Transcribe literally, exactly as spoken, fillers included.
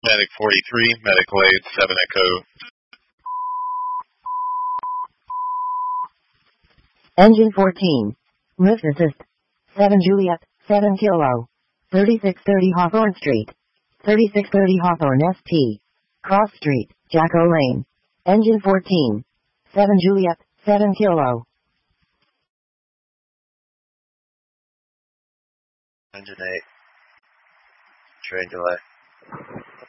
Medic forty-three, medical aid seven Echo. Engine fourteen. Lift assist. seven Juliet, seven Kilo. thirty-six thirty Hawthorne Street. thirty-six thirty Hawthorne S T. Cross Street, Jacko Lane. Engine fourteen. seven Juliet, seven Kilo. Engine eight. Train delay.